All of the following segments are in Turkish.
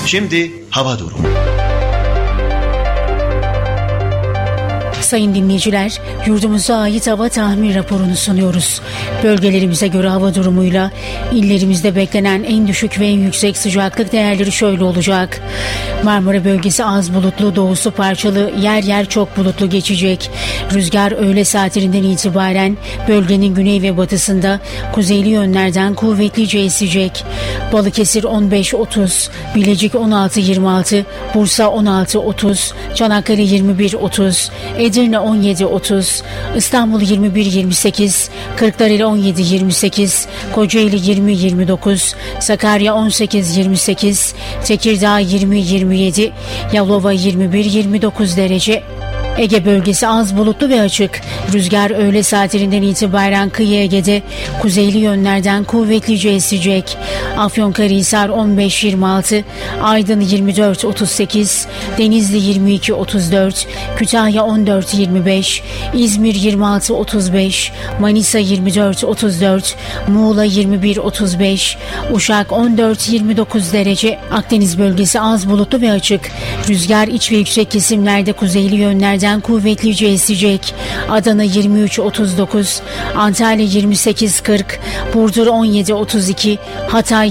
Şimdi hava durumu. Sayın dinleyiciler, yurdumuza ait hava tahmin raporunu sunuyoruz. Bölgelerimize göre hava durumuyla illerimizde beklenen en düşük ve en yüksek sıcaklık değerleri şöyle olacak. Marmara bölgesi az bulutlu, doğusu parçalı, yer yer çok bulutlu geçecek. Rüzgar öğle saatlerinden itibaren bölgenin güney ve batısında kuzeyli yönlerden kuvvetlice esecek. Balıkesir 15-30, Bilecik 16-26, Bursa 16-30, Çanakkale 21-30, Edirne 17-30, İstanbul 21-28, Kırklareli 17-28, Kocaeli 20-29, Sakarya 18-28, Tekirdağ 20-27, Yalova 21-29 derece. Ege bölgesi az bulutlu ve açık. Rüzgar öğle saatlerinden itibaren kıyı Ege'de kuzeyli yönlerden kuvvetlice esecek. Afyonkarahisar 15-26, Aydın 24-38, Denizli 22-34, Kütahya 14-25, İzmir 26-35, Manisa 24-34, Muğla 21-35, Uşak 14-29 derece. Akdeniz bölgesi az bulutlu ve açık. Rüzgar iç ve yüksek kesimlerde kuzeyli yönlerden kuvvetlice esecek. Adana 23-39, Antalya 28-40, Burdur 17-32, Hatay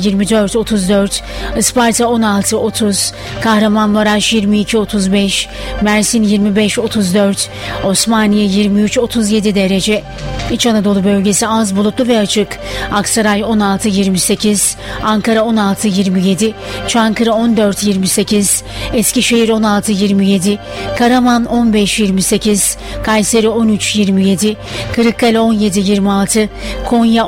24-34, Isparta 16-30, Kahramanmaraş 22-35, Mersin 25-34, Osmaniye 23-37 derece. İç Anadolu bölgesi az bulutlu ve açık. Aksaray 16-28, Ankara 16-27, Çankırı 14-28, Eskişehir 16-27, Karaman 15-28, Kayseri 13-27, Kırıkkale 17-26, Konya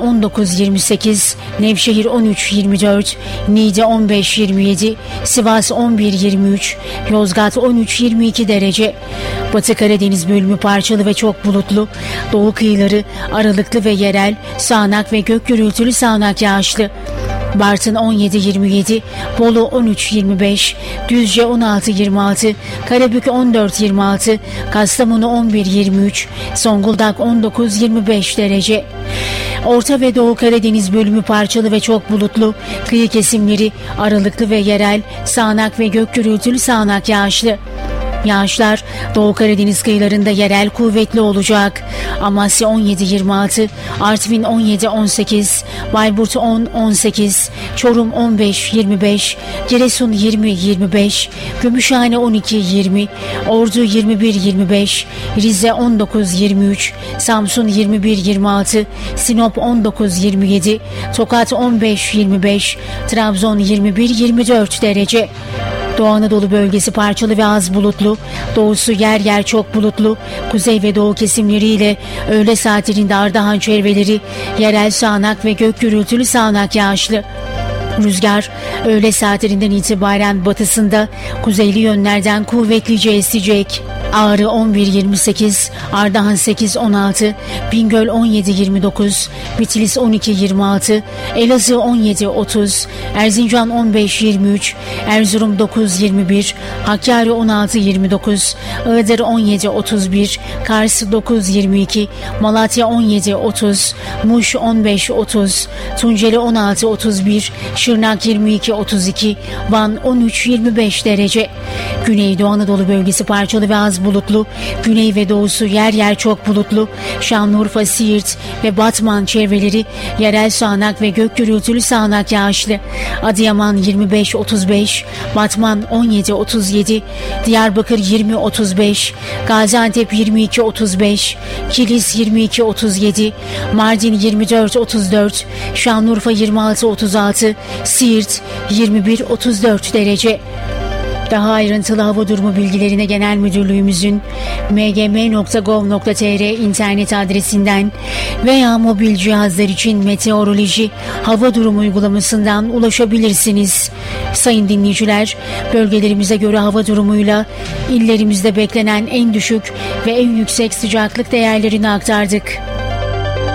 19-28, Nevşehir 13-24, Niğde 15-27, Sivas 11-23, Yozgat 13-22 derece. Batı Karadeniz bölümü parçalı ve çok bulutlu. Doğu kıyıları aralıklı ve yerel, sağanak ve gök gürültülü sağanak yağışlı. Bartın 17-27, Bolu 13-25, Düzce 16-26, Karabük 14-26, Kastamonu 11-23, Zonguldak 19-25 derece. Orta ve Doğu Karadeniz bölümü parçalı ve çok bulutlu. Kıyı kesimleri aralıklı ve yerel, sağanak ve gök gürültülü sağanak yağışlı. Yağışlar Doğu Karadeniz kıyılarında yerel kuvvetli olacak. Amasya 17-26, Artvin 17-18, Bayburt 10-18, Çorum 15-25, Giresun 20-25, Gümüşhane 12-20, Ordu 21-25, Rize 19-23, Samsun 21-26, Sinop 19-27, Tokat 15-25, Trabzon 21-24 derece. Doğu Anadolu bölgesi parçalı ve az bulutlu, doğusu yer yer çok bulutlu, kuzey ve doğu kesimleriyle öğle saatlerinde Ardahan çevreleri yerel sağanak ve gök gürültülü sağanak yağışlı. Rüzgar öğle saatlerinden itibaren batısında kuzeyli yönlerden kuvvetlice esecek. Ağrı 11-28, Ardahan 8-16, Bingöl 17-29, Bitlis 12-26, Elazığ 17-30, Erzincan 15-23, Erzurum 9-21, Hakkari 16-29, Iğdır 17-31, Kars 9-22, Malatya 17-30, Muş 15-30, Tunceli 16-31, Şırnak 22-32, Van 13-25 derece. Güneydoğu Anadolu bölgesi parçalı ve az bulutlu, güney ve doğusu yer yer çok bulutlu. Şanlıurfa, Siirt ve Batman çevreleri yerel sağanak ve gök gürültülü sağanak yağışlı. Adıyaman 25-35, Batman 17-37, Diyarbakır 20-35, Gaziantep 22-35, Kilis 22-37, Mardin 24-34, Şanlıurfa 26-36, Siirt 21-34 derece. Daha ayrıntılı hava durumu bilgilerine Genel Müdürlüğümüzün mgm.gov.tr internet adresinden veya mobil cihazlar için meteoroloji hava durumu uygulamasından ulaşabilirsiniz. Sayın dinleyiciler, bölgelerimize göre hava durumuyla illerimizde beklenen en düşük ve en yüksek sıcaklık değerlerini aktardık.